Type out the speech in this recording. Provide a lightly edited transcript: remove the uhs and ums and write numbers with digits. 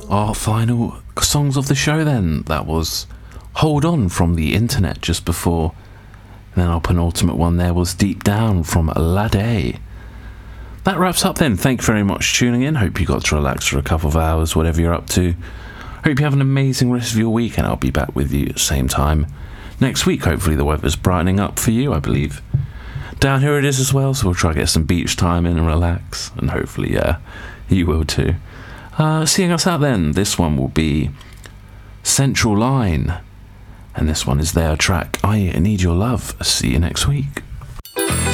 our final songs of the show then. That was Hold On from The Internet just before. And then our penultimate one there was Deep Down from Lade. That wraps up then. Thank you very much for tuning in. Hope you got to relax for a couple of hours, whatever you're up to. Hope you have an amazing rest of your week, and I'll be back with you same time next week. Hopefully the weather's brightening up for you, I believe. Down here it is as well, so we'll try to get some beach time in and relax, and hopefully you will too. Seeing us out then, this one will be Central Line, and this one is their track I Need Your Love. See you next week.